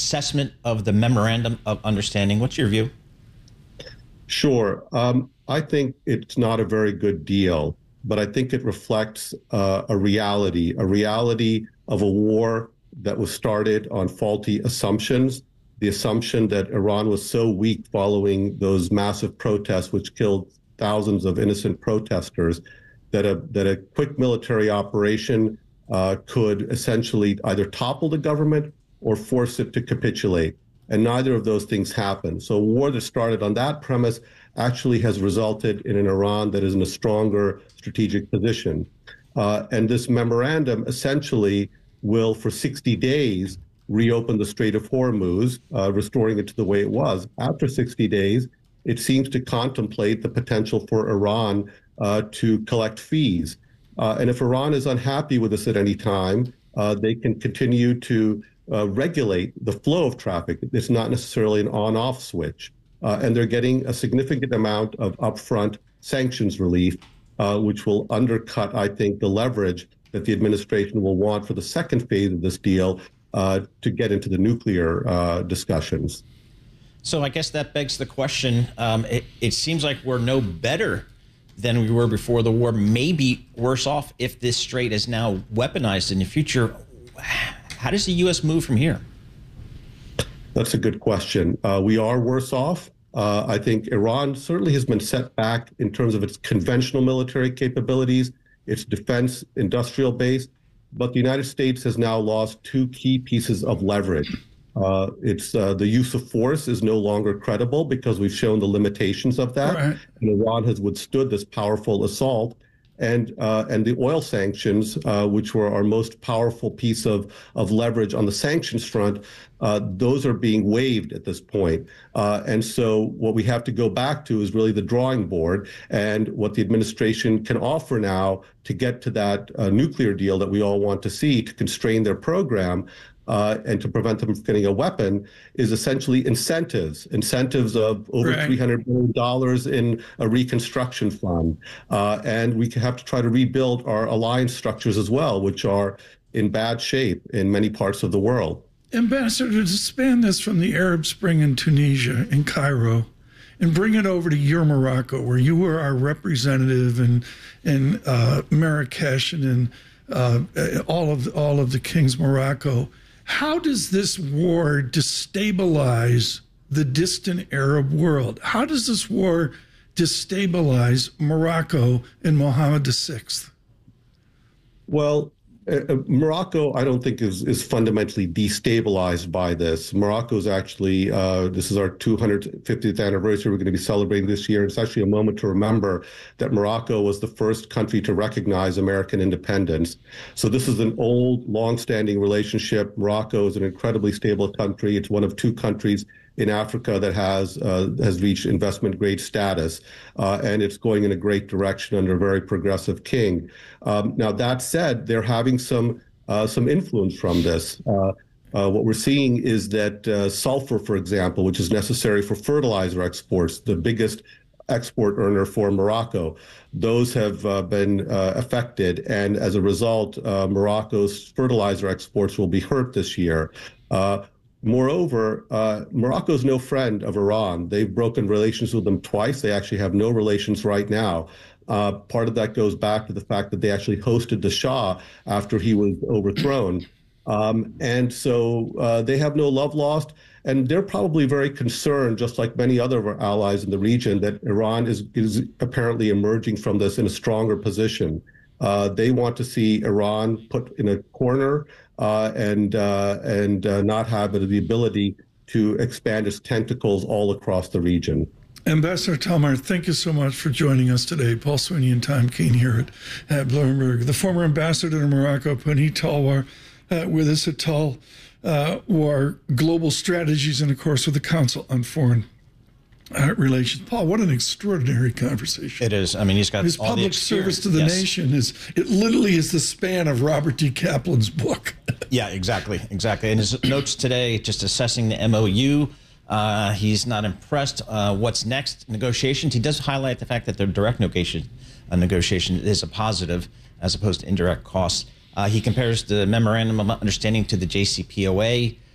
assessment of the Memorandum of Understanding? What's your view? Sure. I think it's not a very good deal, but I think it reflects a reality of a war that was started on faulty assumptions. The assumption that Iran was so weak following those massive protests, which killed thousands of innocent protesters, that a quick military operation could essentially either topple the government or force it to capitulate. And neither of those things happened. So a war that started on that premise actually has resulted in an Iran that is in a stronger strategic position. And this memorandum essentially will, for 60 days, reopen the Strait of Hormuz, restoring it to the way it was. After 60 days, it seems to contemplate the potential for Iran to collect fees. And if Iran is unhappy with this at any time, they can continue to regulate the flow of traffic. It's not necessarily an on-off switch. And they're getting a significant amount of upfront sanctions relief, which will undercut, I think, the leverage that the administration will want for the second phase of this deal to get into the nuclear discussions. So I guess that begs the question. It seems like we're no better than we were before the war, maybe worse off if this strait is now weaponized in the future. How does the U.S. move from here? That's a good question. We are worse off. I think Iran certainly has been set back in terms of its conventional military capabilities, its defense industrial base, but the United States has now lost two key pieces of leverage. It's the use of force is no longer credible because we've shown the limitations of that. Right. And Iran has withstood this powerful assault. And the oil sanctions, which were our most powerful piece of leverage on the sanctions front, those are being waived at this point. And so what we have to go back to is really the drawing board and what the administration can offer now to get to that nuclear deal that we all want to see to constrain their program. And to prevent them from getting a weapon is essentially incentives of over $300 billion in a reconstruction fund. And we have to try to rebuild our alliance structures as well, which are in bad shape in many parts of the world. Ambassador, to span this from the Arab Spring in Tunisia, in Cairo, and bring it over to your Morocco, where you were our representative in Marrakesh and in all of the King's Morocco. How does this war destabilize the distant Arab world? How does this war destabilize Morocco and Mohammed VI? Well, Morocco, I don't think is fundamentally destabilized by this. Morocco is actually, this is our 250th anniversary we're going to be celebrating this year. It's actually a moment to remember that Morocco was the first country to recognize American independence. So this is an old, long-standing relationship. Morocco is an incredibly stable country. It's one of two countries in Africa that has reached investment-grade status, and it's going in a great direction under a very progressive king. Now, that said, they're having some influence from this. What we're seeing is that sulfur, for example, which is necessary for fertilizer exports, the biggest export earner for Morocco, those have been affected, and as a result, Morocco's fertilizer exports will be hurt this year. Moreover, Morocco is no friend of Iran. They've broken relations with them twice. They actually have no relations right now. Part of that goes back to the fact that they actually hosted the Shah after he was overthrown. And so they have no love lost. And they're probably very concerned, just like many other of our allies in the region, that Iran is apparently emerging from this in a stronger position. They want to see Iran put in a corner and not have the ability to expand its tentacles all across the region. Ambassador Talmar, thank you so much for joining us today. Paul Sweeney and Tom Keene here at Bloomberg. The former ambassador to Morocco, Puneet Talwar, with us at Talwar Global Strategies and, of course, with the Council on Foreign Relations. Paul, what an extraordinary conversation. It is. I mean, he's got his all public the service to the nation it literally is the span of Robert D. Kaplan's book. Yeah, exactly. And his notes today, just assessing the MOU. He's not impressed. What's next? Negotiations. He does highlight the fact that the direct negotiation is a positive as opposed to indirect costs. He compares the Memorandum of Understanding to the JCPOA.